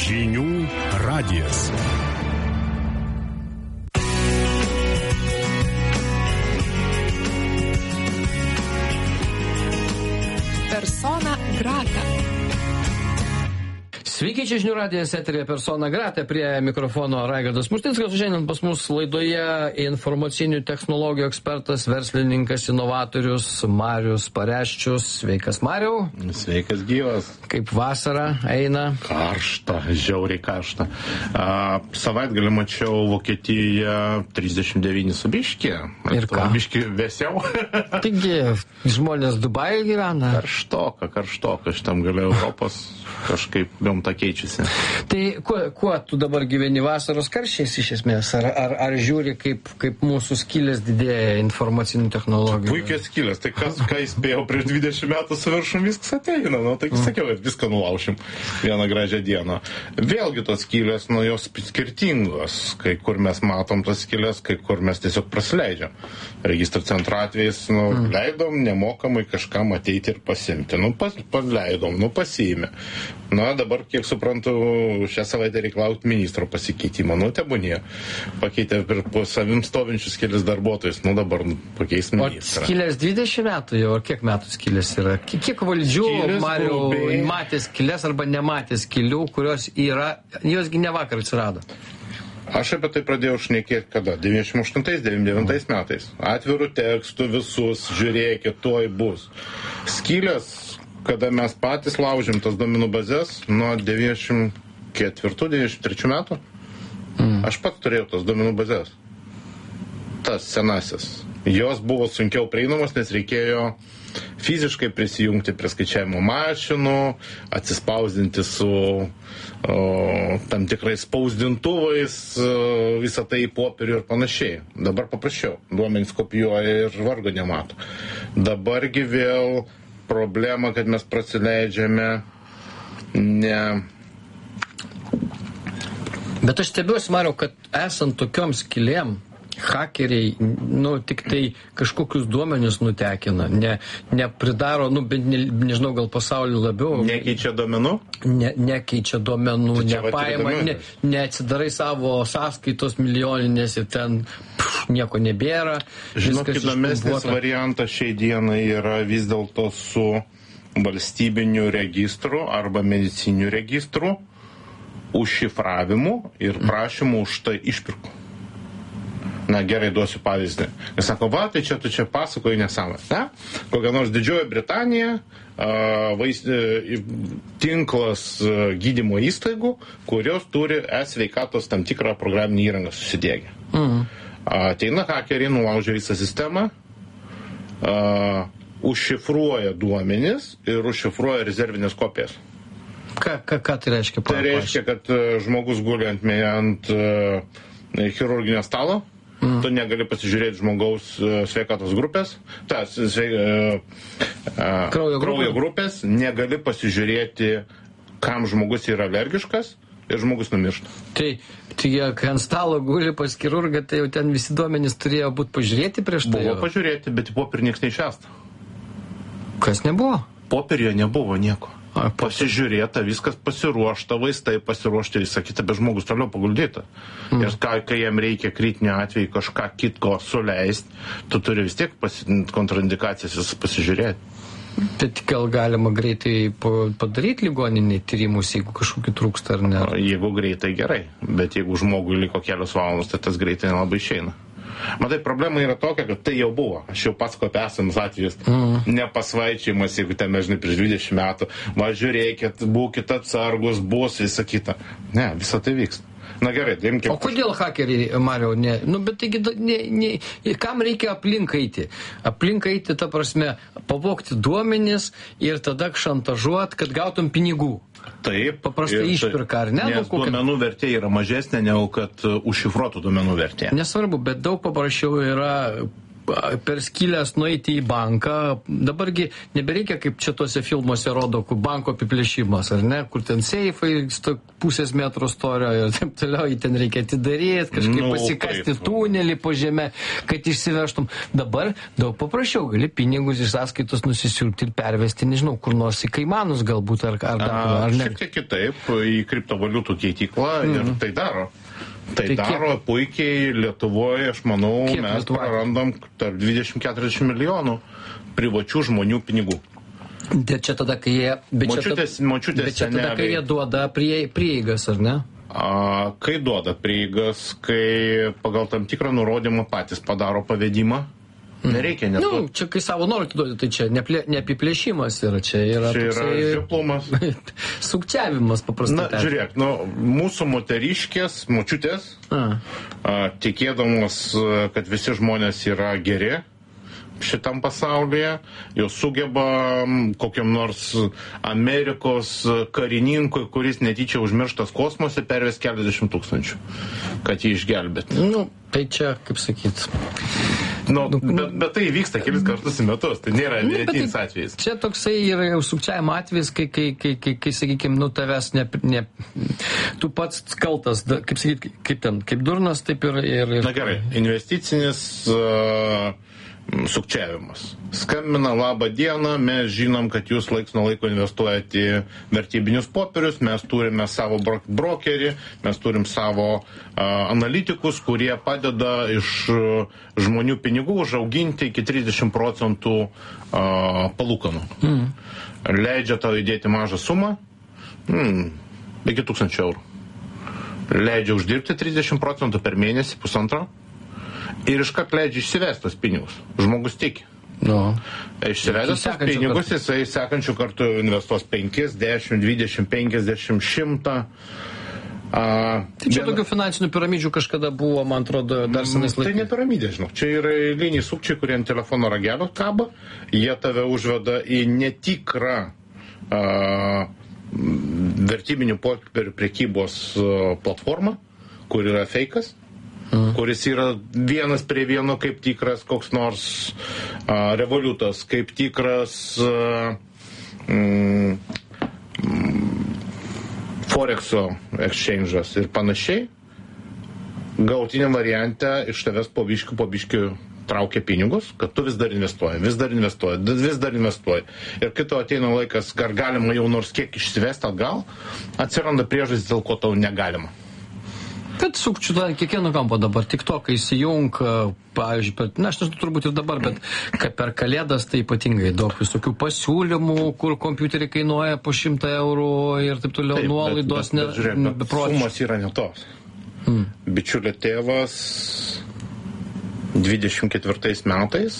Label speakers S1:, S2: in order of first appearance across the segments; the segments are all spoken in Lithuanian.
S1: Žinių radijas.
S2: Persona grata.
S3: Sveiki, čia Žinių radijas eteryje Persona grata, prie mikrofono Raigardas Musnickas. Šiandien pas mus laidoje informacinių technologijų ekspertas, verslininkas, inovatorius Marius Pareščius. Sveikas, Mariau.
S4: Sveikas, gyvas.
S3: Kaip vasara eina?
S4: Karšta, žiauriai karšta. Savaitgalį mačiau Vokietijoje 39 su biškį.
S3: Ir ką?
S4: Biškį vėsiau.
S3: Taigi, žmonės Dubajuje gyvena.
S4: Karštoka. Šitam gale Europos kažkaip gamta keičiasi.
S3: Tai kuo tu dabar gyveni, vasaros karščiais iš esmės? Ar žiūri, kaip mūsų skylės didėja informacinių technologijų?
S4: Puikiai skylės. Tai ką įspėjau prieš 20 metų su viršum, viskas ateina. Taigi sakiau, kad viską nulaušim vieną gražią dieną. Vėlgi tos skylės, jos skirtingos. Kai kur mes matom tas skylės, kai kur mes tiesiog prasileidžiam. Registrų centro atvejais, leidom nemokamai kažkam ateiti ir pasimti. Paleidom, pasiėmė. Dabar, kiek suprantu, šią savaitę reikalauti ministro pasikeitimo. Tebūnie. Pakeitė per savim stovinčius kelias darbuotojus. Dabar pakeis ministrą.
S3: O skylės 20 metų jau, ar kiek metų skylės yra? Kiek valdžių, Mariau, matė skylės arba nematė skylių, kurios yra, josgi ne vakar atsirado?
S4: Aš apie tai pradėjau šnekėti kada? 98-99 metais. Atvirų tekstų visus, žiūrėkit, tuoj bus. Skylės, kada mes patys laužėm tas duomenų bazės nuo 94-93 metų, aš pats turėjau tas duomenų bazės. Tas senasis. Jos buvo sunkiau prieinamos, nes reikėjo fiziškai prisijungti prie skaičiavimo mašinų, atsispausdinti su tam tikrais spausdintuvais, visą tai į popierių ir panašiai. Dabar paprasčiau. Duomenys kopijuoja ir vargo nemato. Dabargi vėl problema, kad mes prasileidžiame
S3: Bet aš stebiuosi, Mariau, kad esant tokiom skylėm, hakeriai, tik tai kažkokius duomenis nutekina, nepridaro, bent nežinau, gal pasaulį labiau.
S4: Nekeičia duomenų?
S3: Nekeičia duomenų, nepaima, neatsidarai savo sąskaitos milijoninės ir ten nieko nebėra.
S4: Žinok, įdomesnis variantas šiai dienai yra vis dėlto su valstybiniu registru arba mediciniu registru, užšifravimu ir prašymu už tai išpirkų. Gerai, duosiu pavyzdį. Jis sako, tai čia tu čia pasakoji nesąmonę. Kokia nors Didžioji Britanija, tinklas gydymo įstaigų, kurios turi e-sveikatos tam tikrą programinį įrangą susidėgę. Ateina hakeriai, nulaužia visą sistemą, užšifruoja duomenis ir užšifruoja rezervinės kopijas.
S3: Ką tai reiškia?
S4: Tai reiškia, kad žmogus guli ant chirurginio stalo, tu negali pasižiūrėti žmogaus sveikatos grupės, kraujo grupės, negali pasižiūrėti, kam žmogus yra alergiškas ir žmogus numiršta.
S3: Tai kai ant stalo guli pas chirurgą, tai jau ten visi duomenys turėjo būti pažiūrėti prieš tai?
S4: Buvo pažiūrėti, bet į popierį nieks neišvesta.
S3: Kas nebuvo?
S4: Popieryje nebuvo nieko. Pasižiūrėta, viskas pasiruošta, vaistai pasiruošti, visą kitą, bet žmogus toliau paguldyta. Ir kai jam reikia kritinio atveju kažką kitko suleisti, tu turi vis tiek kontraindikacijas pasižiūrėti.
S3: Bet gal galima greitai padaryti ligoniniai tyrimus, jeigu kažkokių trūksta ar ne?
S4: Jeigu greitai gerai, bet jeigu žmogui liko kelios valandos, tai tas greitai nelabai išeina. Matai, problema yra tokia, kad tai jau buvo. Aš jau pasakoju apie esamus atvejus. Nepasvaičiamas, jeigu ten, žinai, prieš 20 metų. Žiūrėkit, būkit atsargus, bus visą kitą. Ne, visą tai vyks. Gerai, dėmkime.
S3: O kodėl hakeriai, Mariau, bet taigi, kam reikia aplink eiti? Aplink eiti, ta prasme, pavogti duomenis ir tada šantažuoti, kad gautum pinigų.
S4: Taip.
S3: Paprastai išpirka, ar ne?
S4: Nes duomenų vertė yra mažesnė, negu kad užšifruotų duomenų vertė.
S3: Nesvarbu, bet daug paprasčiau yra per skylės nueiti į banką. Dabargi nebereikia, kaip čia tuose filmuose rodo, kur banko apiplėšimas, ar ne, kur ten seifai pusės metro storio ir taip toliau, jį ten reikia atidaryti, kažkaip pasikasti tunelį po žemę, kad išsivežtum. Dabar daug paprasčiau, gali pinigus iš sąskaitos nusisiūti ir pervesti, nežinau, kur nors į Kaimanus galbūt, ar ne.
S4: Šiek tiek kitaip, į kriptovaliutų keityklą ir tai daro. Tai daro puikiai Lietuvoje, aš manau, mes prarandam tarp 20-40 milijonų privačių žmonių pinigų.
S3: Bet čia tada, kai jie...
S4: Močiutės
S3: tada, kai jie duoda prieigas, ar ne?
S4: Kai duoda prieigas, kai pagal tam tikrą nurodymą patys padaro pavedimą, nereikia net.
S3: Čia kai savo norą atiduoti, tai čia ne apiplėšimas yra, čia yra
S4: žioplumas.
S3: Sukčiavimas paprastai.
S4: Na, žiūrėk, mūsų moteriškės, močiutės, tikėdamos, kad visi žmonės yra geri šitam pasaulyje, jos sugeba kokiam nors Amerikos karininkui, kuris netyčia užmirštas kosmose, pervės keliasdešimt tūkstančių, kad jį išgelbėti.
S3: Tai čia, kaip sakyt...
S4: Bet tai vyksta kelis kartus į metus, tai nėra vienetinis atvejis.
S3: Čia toksai yra jau sukčiavimo atvejis, kai sakykime, tavęs tu pats kaltas, kaip sakyt, kaip durnas, taip ir...
S4: Na gerai, investicinis sukčiavimas. Skambina, labą dieną, mes žinom, kad jūs laiks nuo laiko investuojate į vertybinius popierius, mes turime savo brokerį, mes turim savo analitikus, kurie padeda iš žmonių pinigų užauginti iki 30% palūkanų. Leidžia tau įdėti mažą sumą, iki 1000 eurų. Leidžia uždirbti 30% per mėnesį, pusantro. Ir iškart leidžia išsivesti tos pinigus. Žmogus tiki. Išsivedęs tos pinigus, jisai sekančių kartų investuos 5, 10, 20, 50, 100.
S3: Tai čia tokių finansinių piramidžių kažkada buvo, man atrodo, dar senais laikais.
S4: Tai ne piramidė, žinau. Čia yra eiliniai sukčiai, kurie ant telefono ragelio kaba. Jie tave užveda į netikrą vertybinių popierių prekybos platformą, kur yra feikas. Kuris yra vienas prie vieno kaip tikras koks nors revoliutas, kaip tikras Forexo exchange'as ir panašiai. Gautiniam variante iš tavęs po biškių traukia pinigus, kad tu vis dar investuoji. Ir kai to ateina laikas, ar galima jau nors kiek išsivesti atgal, atsiranda priežastis, dėl ko tau negalima.
S3: Bet sukčių kiekvieno kampo dabar, TikToką įsijung, pavyzdžiui, aš nežinau, turbūt ir dabar, bet per kalėdas tai ypatingai daug visokių pasiūlymų, kur kompiuteriai kainuoja po 100 eurų ir taip toliau, nuolaidos.
S4: Bet sumos yra ne tos. Bičiulio tėvas 24 metais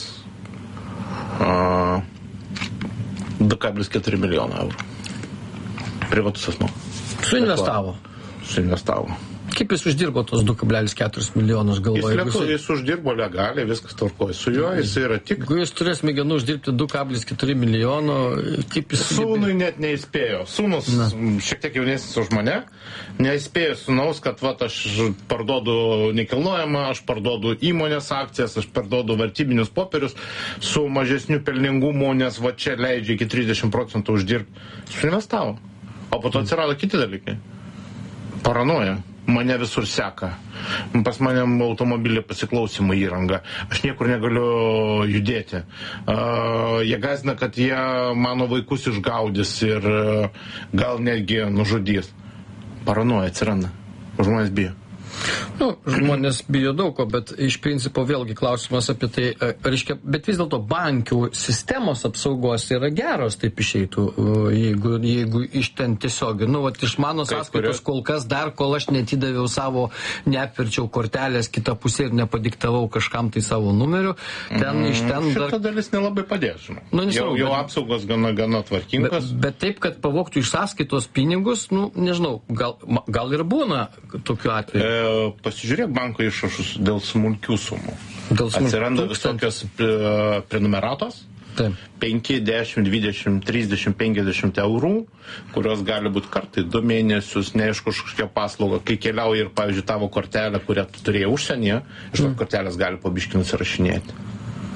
S4: 2,4 milijono eurų. Privatus asmuo. Suinvestavo.
S3: Kaip jis uždirbo tos 2,4 milijonus, galvoju?
S4: Jis uždirbo legaliai, viskas tvarkoja. Su juo jis yra tik...
S3: Jeigu jis turės mėginų uždirbti 2,4 milijono, kaip jis...
S4: Sūnui net neįspėjo. Sūnus šiek tiek jaunesnis už mane, neįspėjo sūnaus, kad aš parduodu nekilnojamą, aš parduodu įmonės akcijas, aš parduodu vertybinius popierius su mažesniu pelningumu, nes čia leidžia iki 30% uždirbti. Suinvestavo. O po to atsirado kiti dalykai. Paranoja. Mane visur seka. Pas mane automobilį pasiklausimo įranga. Aš niekur negaliu judėti. Jie gąsdina, kad jie mano vaikus išgaudys ir gal netgi nužudys. Paranoja atsiranda. Žmonės bijo.
S3: Žmonės bijo daug ko, bet iš principo vėlgi klausimas apie tai, reiškia, bet vis dėlto bankių sistemos apsaugos yra geros, taip išeitų, jeigu iš ten tiesiog, iš mano sąskaitos kol kas dar, kol aš netidaviau savo, neapverčiau kortelės kitą pusę ir nepadiktavau kažkam tai savo numeriu, iš ten dar...
S4: Šitą dalis nelabai padės, žinau. Jau apsaugos gana tvarkingas.
S3: Bet taip, kad pavogtų iš sąskaitos pinigus, nežinau, gal ir būna tokiu atveju.
S4: Pasižiūrėk banko išrašus dėl smulkių sumų. Atsiranda visokios prenumeratos. 5, 10, 20, 30, 50 eurų, kurios gali būti kartai 2 mėnesius, neaišku kažkokia paslauga. Kai keliauja ir, pavyzdžiui, tavo kortelė, kurią tu turėjai užsienyje, iš to kortelės gali po biškį nusirašinėti.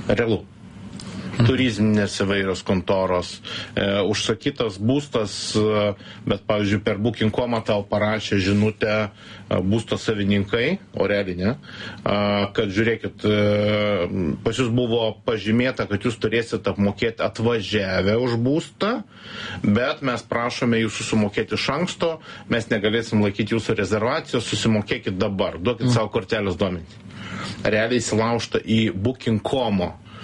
S4: Realu. Turizminės įvairios kontoros, užsakytas būstas, bet, pavyzdžiui, per Booking.com tau parašė žinutę būsto savininkai, o realiai ne, kad žiūrėkit, pas jūs buvo pažymėta, kad jūs turėsite apmokėti atvažiavę už būstą, bet mes prašome jūsų sumokėti iš anksto, mes negalėsim laikyti jūsų rezervacijos, susimokėkit dabar, duokit savo kortelės duomenį. Realiai įsilaužta į Booking.com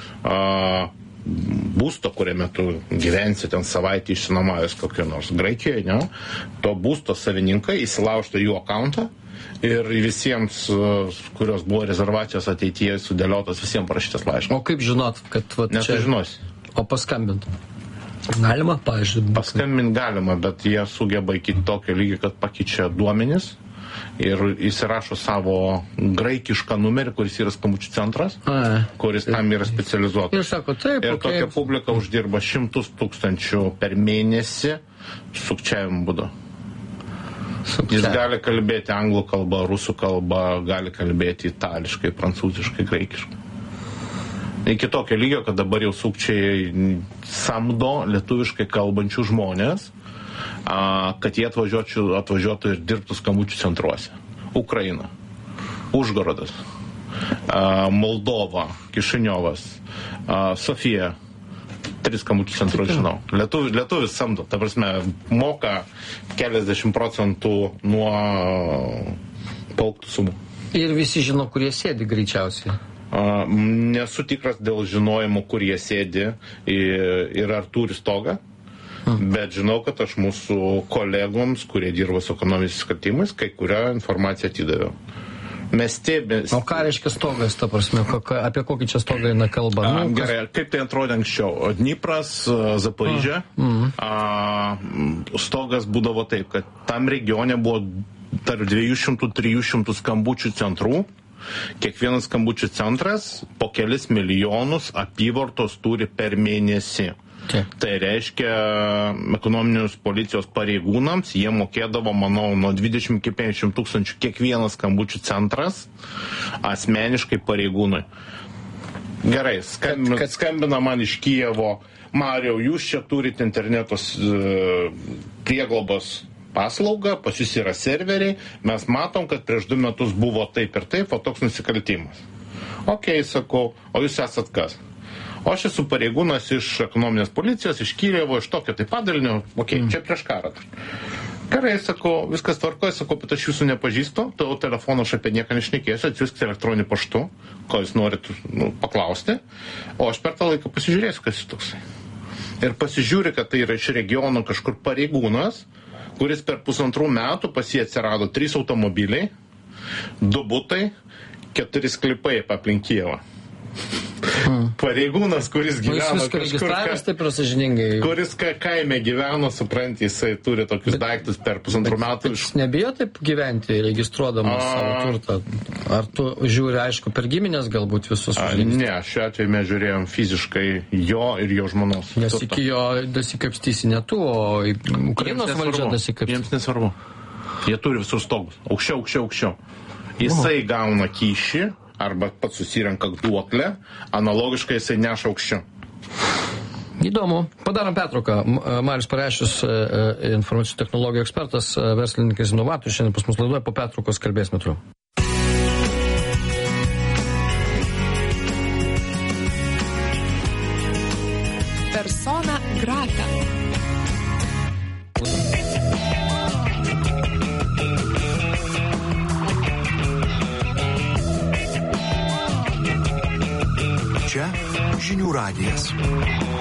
S4: būsto, kuriame tu gyvensi ten savaitę išsinuomavęs kokio nors Graikijoje, ne? To būsto savininkai įsilaužta jų akauntą ir visiems, kurios buvo rezervacijos ateityje sudėliotas, visiems parašytas laiškas.
S3: O kaip žinot, kad čia...
S4: Nesužinosi.
S3: O paskambint? Galima, pavyzdžiui?
S4: Paskambint galima, bet jie sugeba iki tokio lygio, kad pakeičia duomenis ir įsirašo savo graikišką numerį, kuris yra skambučių centras, kuris tam yra specializuotas.
S3: Ir sako, taip,
S4: ir tokia publika uždirba 100 000 per mėnesį sukčiavimo būdu. Jis gali kalbėti anglų kalbą, rusų kalbą, gali kalbėti itališkai, prancūziškai, graikiškai. Iki tokio lygio, kad dabar jau sukčiai samdo lietuviškai kalbančių žmonės, kad jie atvažiuotų ir dirbtų skambučių centruose. Ukraina, Užgorodas, Moldova, Kišiniovas, Sofija, 3 skambučių centrus žinau. Lietuvis samdo, ta prasme, moka keliasdešimt procentų nuo pauktų sumų.
S3: Ir visi žino, kur jie sėdi greičiausiai.
S4: Nesu tikras dėl žinojimo, kur jie sėdi ir ar turi stogą. Bet žinau, kad aš mūsų kolegoms, kurie dirba su ekonominiais nusikaltimais, kai kurią informaciją atidaviau. Mes stebės...
S3: O ką reiškia stogas, ta prasme, apie kokį čia stogą eina kalba?
S4: Gerai, kaip tai atrodė anksčiau? Dnipras, Zaporižė, stogas būdavo taip, kad tam regione buvo tarp 200-300 skambučių centrų. Kiekvienas skambučių centras po kelis milijonus apyvartos turi per mėnesį. Tai reiškia, ekonominius policijos pareigūnams jie mokėdavo, manau, nuo 20 iki 50 tūkstančių kiekvienas skambučių centras asmeniškai pareigūnui. Gerai, skambina man iš Kijevo, Mariau, jūs čia turite internetos prieglobos paslaugą, pas jūs yra serveriai, mes matom, kad prieš 2 metus buvo taip ir taip, o toks nusikaltimas. Ok, sakau, o jūs esat kas? O aš esu pareigūnas iš ekonominės policijos, iš Kijevo, iš tokio tai padalinio, čia prieš karą. Gerai, sakau, viskas tvarkoja, sakau, bet aš jūsų nepažįstu, tavo telefoną aš apie nieką nešnekėsiu, atsiųskite elektroniniu paštu, ko jūs norit paklausti, o aš per tą laiką pasižiūrėsiu, kas jis toksai. Ir pasižiūri, kad tai yra iš regiono kažkur pareigūnas, kuris per 1,5 metų pas jį atsirado 3 automobiliai, 2 butai, 4 sklypai aplink Kijevą. Pareigūnas, kuris gyveno kuris kaime gyveno, supranti, jisai turi tokius daiktus per 1,5 metų.
S3: Bet nebijo taip gyventi, registruodamas savo turtą? Ar tu žiūri, aišku, per giminės galbūt visus?
S4: Ne, šiuo atveju mes žiūrėjom fiziškai jo ir jo žmonos.
S3: Nes iki jo dasikapstysi ne tu, o Ukrainos valdžia dasikapstysi.
S4: Jiems nesvarbu. Jie turi visus stogus. Aukščiau. Jisai gauna kyšį, arba pats susirenka duoklę, analogiškai jisai neša aukščiau.
S3: Įdomu. Padarom pertrauką. Marius Pareščius, informacijų technologijų ekspertas, verslininkas, inovatorius, šiandien pas mus laidoje, po pertraukos kalbėsime toliau.
S2: Persona grata.
S5: Čia Žinių radijas.